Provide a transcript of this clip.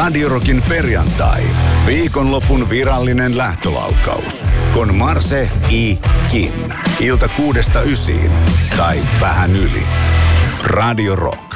Radio Rockin perjantai. Viikonlopun virallinen lähtölaukaus. Con Marse I. Kin. Ilta 6–9 tai vähän yli. Radio Rock.